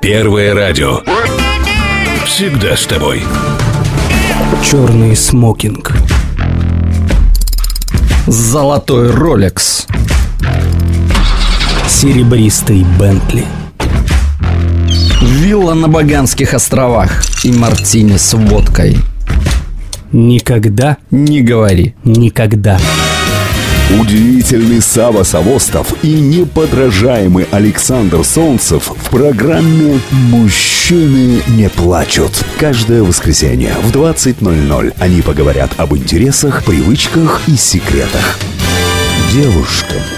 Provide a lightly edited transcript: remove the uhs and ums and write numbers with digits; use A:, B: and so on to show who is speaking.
A: Первое радио. Всегда с тобой.
B: Черный смокинг.
C: Золотой Ролекс.
B: Серебристый Бентли.
C: Вилла на Баганских островах и мартини с водкой.
B: Никогда
C: Не говори.
B: никогда.
D: Удивительный Сава Савостов и неподражаемый Александр Солнцев в программе «Мужчины не плачут». Каждое воскресенье в 20:00 они поговорят об интересах, привычках и секретах. Девушкам